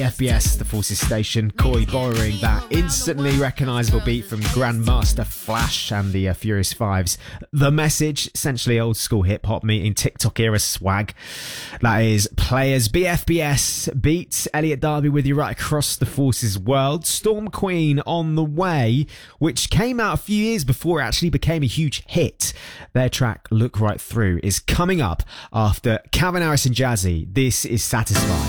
FBS, the Forces Station, Koi borrowing that instantly recognisable beat from Grandmaster Flash and the Furious Fives. The Message, essentially old school hip hop meeting TikTok era swag. That is Players, BFBS beats. Elliot Darby with you right across the Forces world. Storm Queen on the way, which came out a few years before it actually became a huge hit. Their track Look Right Through is coming up after Calvin Harris and Jazzy. This is Satisfied.